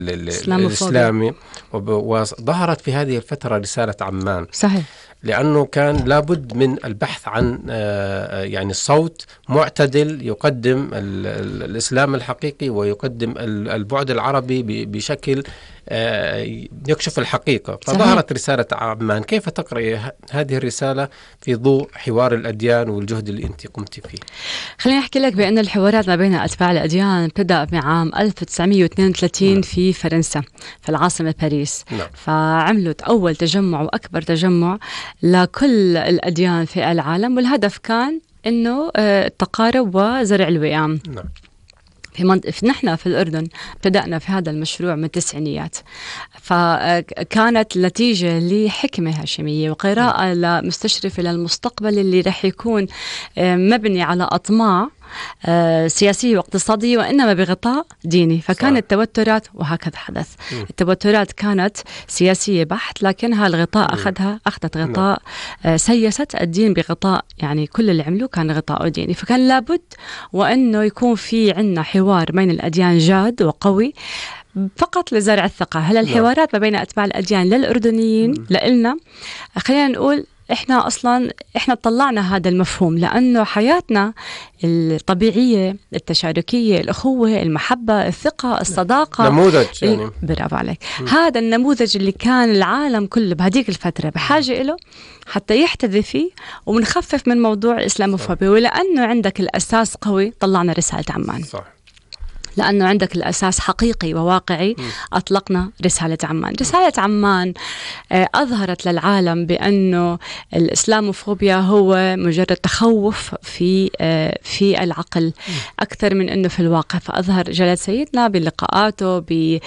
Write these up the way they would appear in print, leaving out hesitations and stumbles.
الإسلامي، وظهرت في هذه الفترة رسالة عمان. صحيح. لأنه كان لابد من البحث عن يعني صوت معتدل يقدم الإسلام الحقيقي ويقدم البعد العربي بشكل يكشف الحقيقة. فظهرت رسالة عمان. كيف تقرأ هذه الرسالة في ضوء حوار الأديان والجهد اللي أنت قمت فيه؟ خليني أحكي لك بأن الحوارات ما بين أتباع الأديان ابتدأ بعام 1932 في فرنسا، في العاصمة باريس. فعملوا أول تجمع وأكبر تجمع لكل الأديان في العالم، والهدف كان إنه التقارب وزرع الوئام. نحن في الأردن ابتدأنا في هذا المشروع من التسعينيات، فكانت نتيجة لحكمة هاشمية وقراءة لمستشرفة للمستقبل اللي رح يكون مبني على أطماع سياسية واقتصادية وإنما بغطاء ديني. فكانت التوترات، وهكذا حدث، التوترات كانت سياسية بحت، لكنها الغطاء أخذت غطاء، سيست الدين بغطاء، يعني كل اللي عملوه كان غطاء ديني. فكان لابد وإنه يكون في عنا حوار بين الأديان جاد وقوي فقط لزرع الثقة. هل الحوارات ما بين أتباع الأديان للأردنيين لإلنا، خلينا نقول إحنا طلعنا هذا المفهوم، لأنه حياتنا الطبيعية التشاركية، الأخوة، المحبة، الثقة، الصداقة، نموذج يعني. برافو عليك. هذا النموذج اللي كان العالم كله بهديك الفترة بحاجة له حتى يحتذي فيه ونخفف من موضوع الإسلاموفوبيا. ولأنه عندك الأساس قوي طلعنا رسالة عمان. صح. لأنه عندك الأساس حقيقي وواقعي أطلقنا رسالة عمان. رسالة عمان أظهرت للعالم بأنه الإسلاموفوبيا هو مجرد تخوف في العقل أكثر من أنه في الواقع. فأظهر جلالة سيدنا بلقاءاته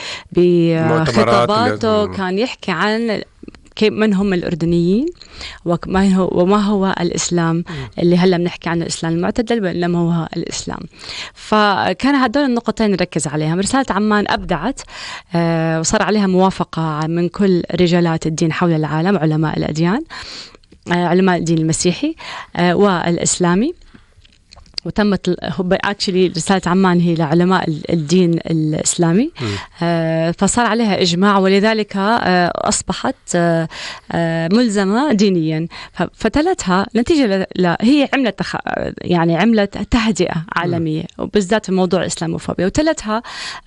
بخطاباته كان يحكي عن من هم الأردنيين وما هو الإسلام اللي هلا بنحكي عنه الإسلام المعتدل، وإنما هو الإسلام. فكان هدول النقطتين نركز عليها. رسالة عمان أبدعت وصار عليها موافقة من كل رجالات الدين حول العالم، علماء الأديان، علماء الدين المسيحي والإسلامي. وتمت رسالة عمان هي لعلماء الدين الإسلامي، فصار عليها إجماع، ولذلك أصبحت ملزمة دينيا. فتلتها نتيجة هي عملت تهدئة عالمية، وبالذات في موضوع الإسلاموفوبيا. وتلتها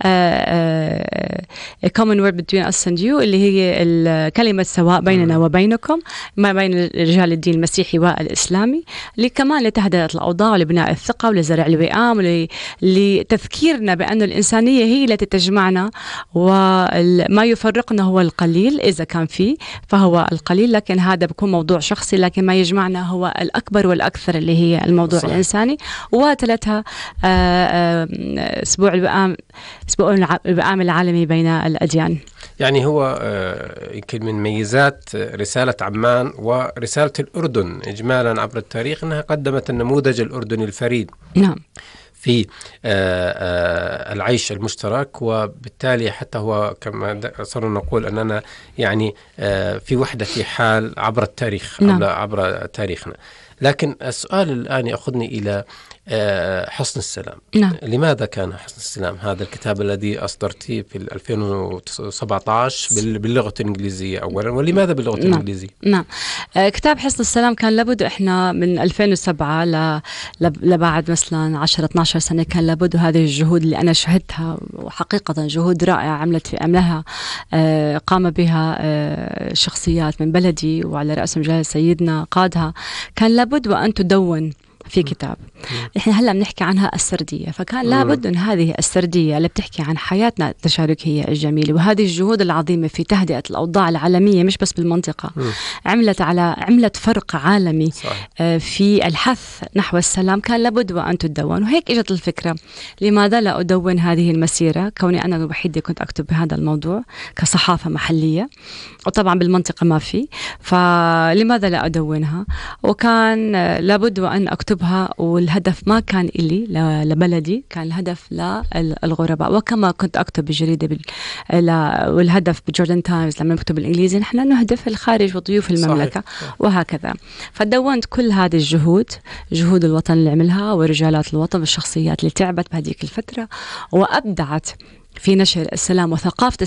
common word between us and you، اللي هي الكلمة سواء بيننا وبينكم، ما بين رجال الدين المسيحي والإسلامي، اللي كمان لتهدئة الأوضاع ولبناء الثقة ولزرع الوئام، لتذكيرنا بأن الإنسانية هي التي تجمعنا، وما يفرقنا هو القليل إذا كان فيه فهو القليل، لكن هذا بيكون موضوع شخصي، لكن ما يجمعنا هو الأكبر والأكثر اللي هي الموضوع صحيح. الإنساني. وثلاثها أسبوع الوئام العالمي بين الأديان. يعني هو يمكن من ميزات رسالة عمان ورسالة الأردن إجمالا عبر التاريخ أنها قدمت النموذج الأردني الفريد. نعم. في العيش المشترك، وبالتالي حتى هو كما صرنا نقول أننا يعني في وحدة حال عبر التاريخ. نعم. عبر تاريخنا. لكن السؤال الآن يأخذني إلى حصن السلام. نعم. لماذا كان حصن السلام هذا الكتاب الذي أصدرتيه في 2017 باللغة الإنجليزية أولا، ولماذا باللغة الإنجليزية؟ نعم. كتاب حصن السلام كان لابد، إحنا من 2007 لبعد مثلا 10-12 سنة كان لابد هذه الجهود اللي أنا شهدتها، وحقيقة جهود رائعة عملها قام بها شخصيات من بلدي وعلى رأسهم جلالة سيدنا قادها. كان لابد وأن تدون في كتاب. إحنا هلأ بنحكي عنها السردية، فكان لابد أن هذه السردية اللي بتحكي عن حياتنا التشاركية الجميلة وهذه الجهود العظيمة في تهدئة الأوضاع العالمية مش بس بالمنطقة، عملت فرق عالمي صحيح. في الحث نحو السلام، كان لابد وأن تدون. وهيك إجت الفكرة، لماذا لا أدون هذه المسيرة، كوني أنا الوحيدة كنت أكتب بهذا الموضوع كصحافة محلية، وطبعا بالمنطقة ما في، فلماذا لا أدونها؟ وكان لابد وأن أكتبها، والهدف ما كان إلي لبلدي، كان الهدف للغرباء. وكما كنت أكتب بالجريدة والهدف بجوردن تايمز لما نكتب بالإنجليزي، نحن نهدف الخارج وضيوف المملكة صحيح. وهكذا. فدونت كل هذه الجهود، جهود الوطن اللي عملها ورجالات الوطن والشخصيات اللي تعبت بهذيك الفترة وأبدعت في نشر السلام وثقافة